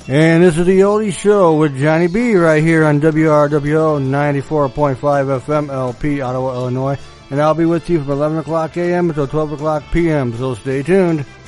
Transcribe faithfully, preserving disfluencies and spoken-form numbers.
And this is the Oldie Show with Johnny B right here on W R W O ninety-four point five F M L P, Ottawa, Illinois. And I'll be with you from eleven o'clock a m until twelve o'clock p m, so stay tuned.